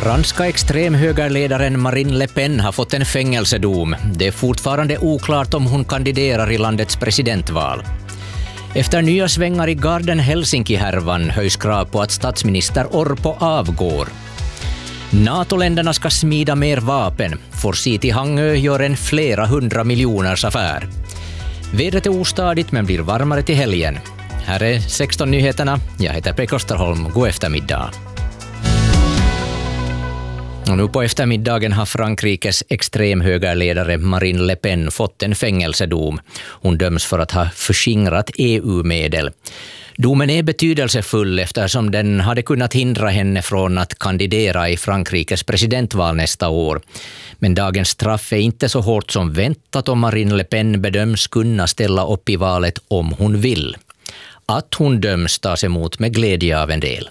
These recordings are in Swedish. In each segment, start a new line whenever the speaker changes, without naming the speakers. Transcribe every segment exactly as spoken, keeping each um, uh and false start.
Franska extremhögerledaren Marine Le Pen har fått en fängelsedom. Det är fortfarande oklart om hon kandiderar i landets presidentval. Efter nya svängar i Garden Helsinki-härvan höjs krav på att statsminister Orpo avgår. NATO-länderna ska smida mer vapen. For City Hangö gör en flera hundra miljoners affär. Vädret är ostadigt men blir varmare till helgen. Här är sexton nyheterna. Jag heter Pekka Österholm. God eftermiddag. Och nu på eftermiddagen har Frankrikes extremhögerledare Marine Le Pen fått en fängelsedom. Hon döms för att ha förskingrat E U-medel. Domen är betydelsefull eftersom den hade kunnat hindra henne från att kandidera i Frankrikes presidentval nästa år. Men dagens straff är inte så hårt som väntat och Marine Le Pen bedöms kunna ställa upp i valet om hon vill. Att hon döms tas emot med glädje av en del.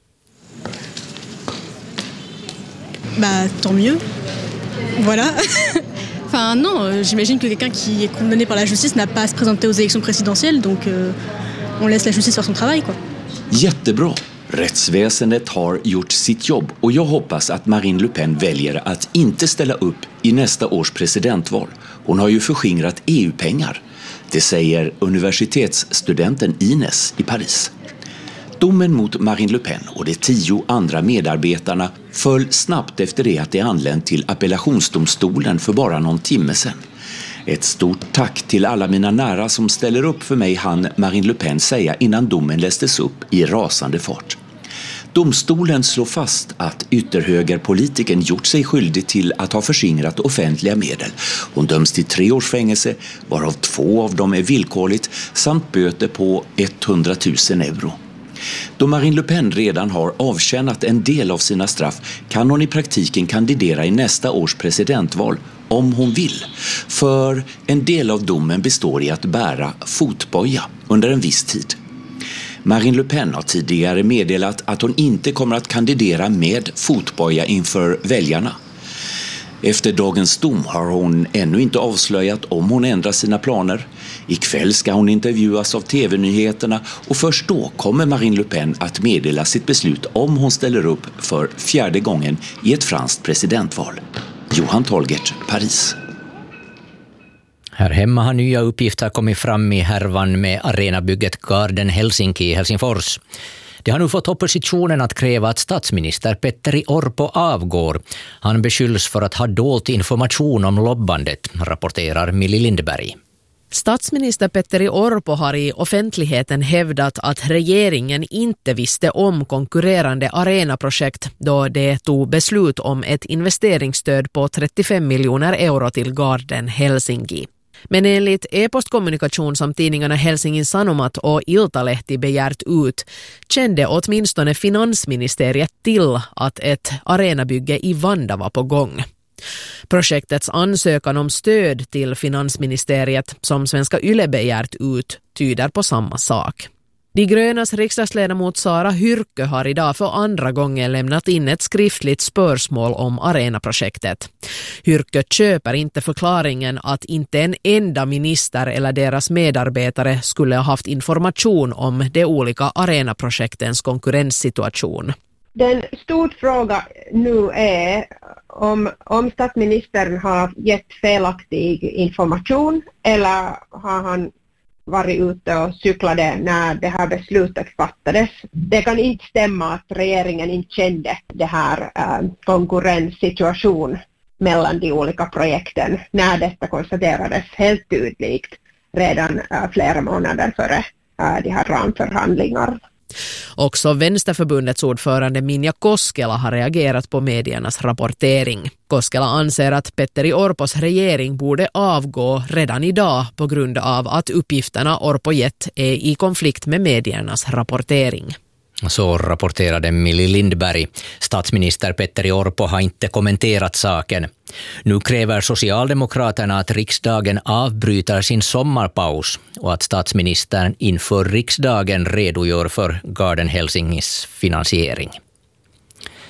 Bah, tant mieux. Voilà. Enfin, non, j'imagine que quelqu'un qui est condamné par la justice n'a pas à se présenter aux élections présidentielles, donc euh, on laisse la justice faire son travail, quoi.
Jättebra. Rättsväsendet har gjort sitt jobb och jag hoppas att Marine Le Pen väljer att inte ställa upp i nästa års presidentval. Hon har ju förskingrat E U-pengar. Det säger universitetsstudenten Ines i Paris. Domen mot Marine Le Pen och de tio andra medarbetarna föll snabbt efter det att de anlänt till appellationsdomstolen för bara någon timme sedan. Ett stort tack till alla mina nära som ställer upp för mig, hann Marine Le Pen säga innan domen lästes upp i rasande fart. Domstolen slår fast att ytterhögerpolitiken gjort sig skyldig till att ha förskingrat offentliga medel. Hon döms till tre års fängelse, varav två av dem är villkorligt, samt böter på hundratusen euro. Då Marine Le Pen redan har avtjänat en del av sina straff kan hon i praktiken kandidera i nästa års presidentval om hon vill. För en del av domen består i att bära fotboja under en viss tid. Marine Le Pen har tidigare meddelat att hon inte kommer att kandidera med fotboja inför väljarna. Efter dagens dom har hon ännu inte avslöjat om hon ändrar sina planer. Ikväll ska hon intervjuas av T V-nyheterna och först då kommer Marine Le Pen att meddela sitt beslut om hon ställer upp för fjärde gången i ett franskt presidentval. Johan Tolgert, Paris.
Här hemma har nya uppgifter kommit fram i härvan med arenabygget Garden Helsinki i Helsingfors. Det har nu fått oppositionen att kräva att statsminister Petteri Orpo avgår. Han beskylls för att ha dolt information om lobbandet, rapporterar Milli Lindberg.
Statsminister Petteri Orpo har i offentligheten hävdat att regeringen inte visste om konkurrerande arenaprojekt då det tog beslut om ett investeringsstöd på trettiofem miljoner euro till Garden Helsinki. Men enligt e-postkommunikation som tidningarna Helsingin Sanomat och Iltalehti begärt ut kände åtminstone finansministeriet till att ett arenabygge i Vanda var på gång. Projektets ansökan om stöd till finansministeriet som Svenska Yle begärt ut tyder på samma sak. De grönas riksdagsledamot Sara Hyrkkö har idag för andra gången lämnat in ett skriftligt spörsmål om arenaprojektet. Hyrkkö köper inte förklaringen att inte en enda minister eller deras medarbetare skulle ha haft information om de olika arenaprojektens konkurrenssituation.
Den stor fråga nu är om, om statsministern har gett felaktig information eller har han varit ute och cyklade när det här beslutet fattades. Det kan inte stämma att regeringen inte kände det här äh, konkurrenssituation mellan de olika projekten när detta konstaterades helt tydligt redan äh, flera månader före äh, de här ramförhandlingar.
Också Vänsterförbundets ordförande Minja Koskela har reagerat på mediernas rapportering. Koskela anser att Petteri Orpos regering borde avgå redan idag på grund av att uppgifterna Orpo gett är i konflikt med mediernas rapportering.
Så rapporterade Milli Lindberg. Statsminister Petteri Orpo har inte kommenterat saken. Nu kräver Socialdemokraterna att riksdagen avbryter sin sommarpaus och att statsministern inför riksdagen redogör för Garden Helsinkis finansiering.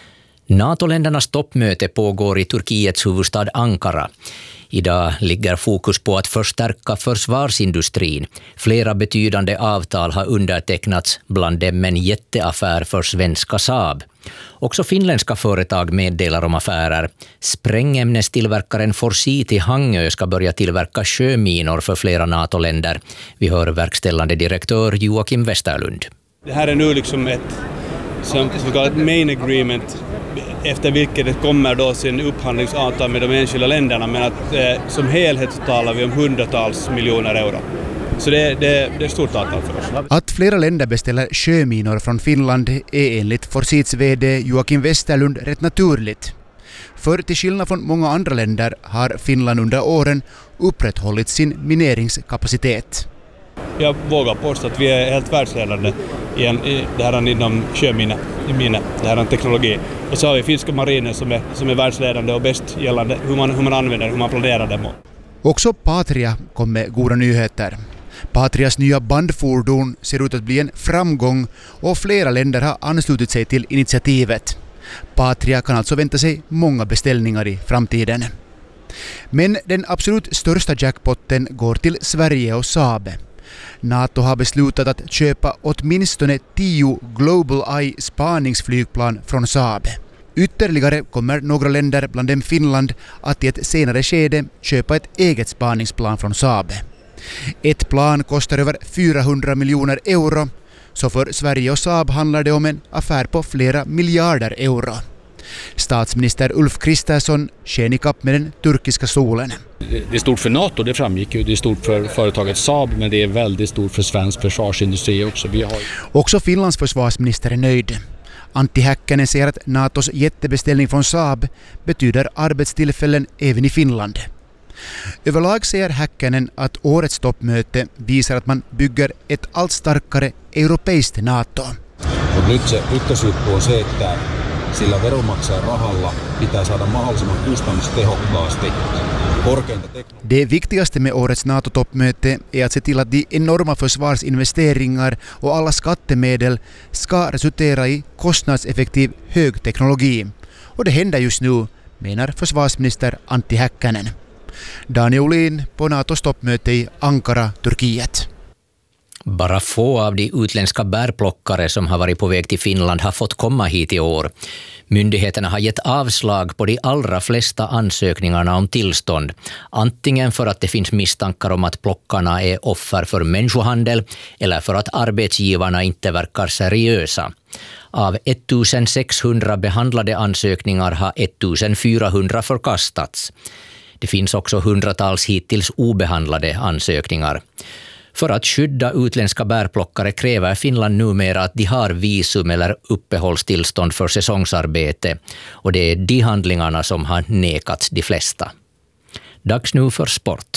NATO-ländernas toppmöte pågår i Turkiets huvudstad Ankara. Idag ligger fokus på att förstärka försvarsindustrin. Flera betydande avtal har undertecknats, bland dem en jätteaffär för svenska Saab. Också finländska företag meddelar om affärer. Sprängämnestillverkaren Forsit i Hangö ska börja tillverka sjöminor för flera NATO-länder. Vi hör verkställande direktör Joakim Westerlund.
Det här är nu liksom ett, som vi kallar ett main agreement, efter vilket det kommer då sin upphandlingsavtal med de enskilda länderna, men att eh, som helhet så talar vi om hundratals miljoner euro. Så det, det, det är ett stort avtal för oss.
Att flera länder beställer sjöminor från Finland är enligt Forsits vd Joakim Westerlund rätt naturligt. För till skillnad från många andra länder har Finland under åren upprätthållit sin mineringskapacitet.
Jag vågar påstå att vi är helt världsledande i, en, i det här inom sjömine, i mine, det här teknologi. Och så har vi finska marinen som är, som är världsledande och bäst gällande hur man, hur man använder, hur man planerar dem.
Också Patria kom med goda nyheter. Patrias nya bandfordon ser ut att bli en framgång och flera länder har anslutit sig till initiativet. Patria kan alltså vänta sig många beställningar i framtiden. Men den absolut största jackpotten går till Sverige och Saab. NATO har beslutat att köpa åtminstone tio Global Eye spaningsflygplan från Saab. Ytterligare kommer några länder, bland dem Finland, att i ett senare skede köpa ett eget spaningsplan från Saab. Ett plan kostar över fyrahundra miljoner euro, så för Sverige och Saab handlar det om en affär på flera miljarder euro. Statsminister Ulf Kristersson sken i kapp med den turkiska solen.
Det är stort för NATO, det framgick ju. Det är stort för företaget Saab, men det är väldigt stort för svensk försvarsindustri också. Vi har...
Också Finlands försvarsminister är nöjd. Antti Häkkänen säger att NATOs jättebeställning från Saab betyder arbetstillfällen även i Finland. Överlag säger Häkkänen att årets toppmöte visar att man bygger ett allt starkare europeiskt NATO.
Mutta nyt se ykkösjuttu on se, että sillä veronmaksajan rahalla pitää saada mahdollisimman kustannustehokkaasti korkeinta teknologiaa.
Det viktigaste med årets NATO-toppmöte är att se till att de enorma försvarsinvesteringar och alla skattemedel ska resultera i kostnadseffektiv högteknologi. Och det händer just nu, menar försvarsminister Antti Häkkänen. Daniel Olin på NATOs toppmöte i Ankara, Turkiet.
Bara få av de utländska bärplockare som har varit på väg till Finland har fått komma hit i år. Myndigheterna har gett avslag på de allra flesta ansökningarna om tillstånd. Antingen för att det finns misstankar om att plockarna är offer för människohandel eller för att arbetsgivarna inte verkar seriösa. Av ettusensexhundra behandlade ansökningar har ettusefyrahundra förkastats. Det finns också hundratals hittills obehandlade ansökningar. För att skydda utländska bärplockare kräver Finland numera att de har visum eller uppehållstillstånd för säsongsarbete, och det är de handlingarna som har nekats de flesta. Dags nu för sport.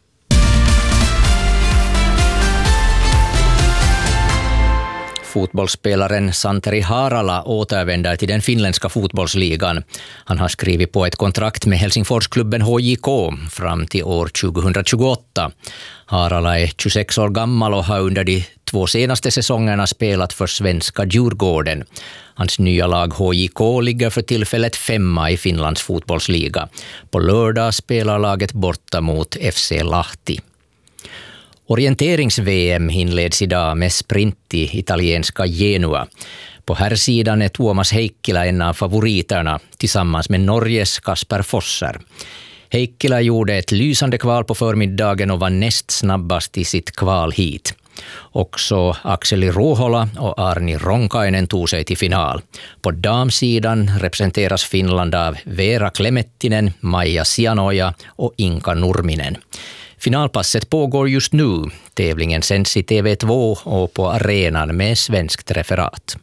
Fotbollsspelaren Santeri Harala återvänder till den finländska fotbollsligan. Han har skrivit på ett kontrakt med Helsingforsklubben H J K fram till år tjugohundratjugoåtta. Harala är tjugosex år gammal och har under de två senaste säsongerna spelat för svenska Djurgården. Hans nya lag H J K ligger för tillfället femma i Finlands fotbollsliga. På lördag spelar laget borta mot F C Lahti. Orienterings-V M inleds idag med sprint i italienska Genua. På här sidan är Tuomas Heikkilä en av favoriterna tillsammans med Norges Kasper Fosser. Heikkilä gjorde ett lysande kval på förmiddagen och var näst snabbast i sitt kval hit. Också Akseli Ruohola och Arni Ronkainen tog sig till final. På damsidan representeras Finland av Veera Klemettinen, Maija Sianoja och Inka Nurminen. Finalpasset pågår just nu. Tävlingen sänds i T V två och på arenan med svenskt referat.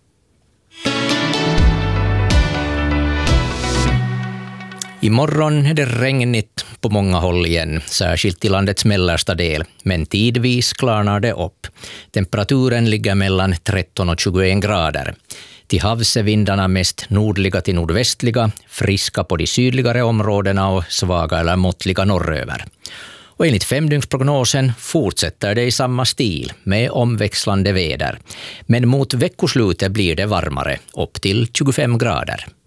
Imorgon är det regnigt på många håll igen, särskilt i landets mellersta del, men tidvis klarnar det upp. Temperaturen ligger mellan tretton och tjugoen grader. Till havs är vindarna mest nordliga till nordvästliga, friska på de sydligare områdena och svaga eller måttliga norröver. Och enligt femdygnsprognosen fortsätter det i samma stil med omväxlande väder. Men mot veckoslutet blir det varmare, upp till tjugofem grader.